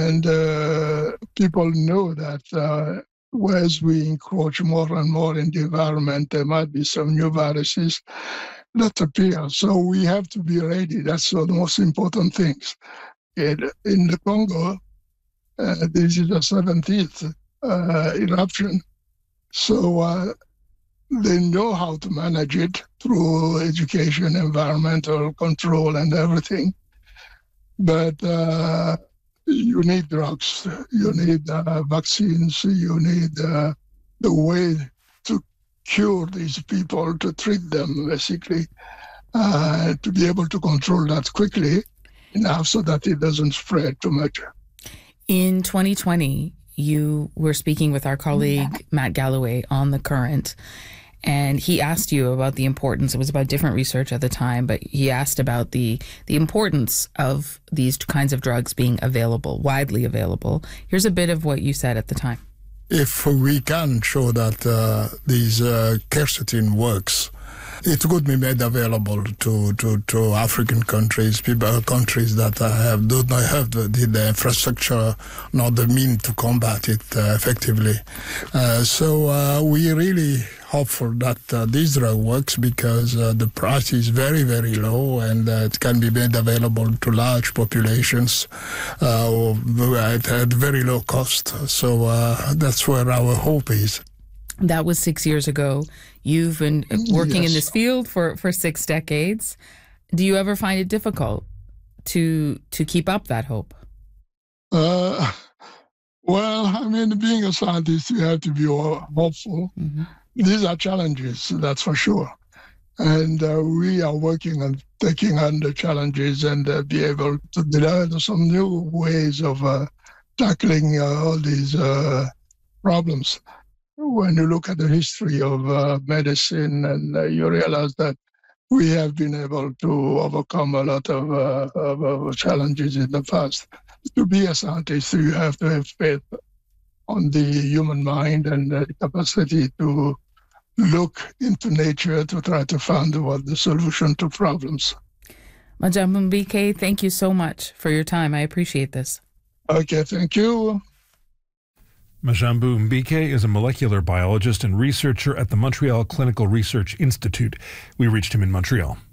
And people know that whereas we encroach more and more in the environment, there might be some new viruses that appear. So we have to be ready. That's the most important things. In the Congo, this is the 17th eruption. So they know how to manage it through education, environmental control, and everything. But you need drugs, you need vaccines, you need the way to cure these people, to treat them, basically, to be able to control that quickly enough so that it doesn't spread too much. In 2020, you were speaking with our colleague, Matt Galloway, on The Current, and he asked you about the importance. It was about different research at the time, but he asked about the importance of these kinds of drugs being available, widely available. Here's a bit of what you said at the time. If we can show that these quercetin works, it could be made available to African countries, countries that do not have the infrastructure nor the means to combat it effectively. So we really hopeful that this drug works because the price is very, very low and it can be made available to large populations at very low cost. So that's where our hope is. That was 6 years ago. You've been working in this field for 6 decades. Do you ever find it difficult to keep up that hope? Well, I mean, being a scientist, you have to be hopeful. Mm-hmm. These are challenges, that's for sure. And we are working on taking on the challenges and be able to develop some new ways of tackling all these problems. When you look at the history of medicine, and you realize that we have been able to overcome a lot of challenges in the past. To be a scientist, you have to have faith on the human mind and the capacity to look into nature to try to find what the solution to problems. Majambu Mbike, thank you so much for your time. I appreciate this. Okay, thank you. Majambu Mbike is a molecular biologist and researcher at the Montreal Clinical Research Institute. We reached him in Montreal.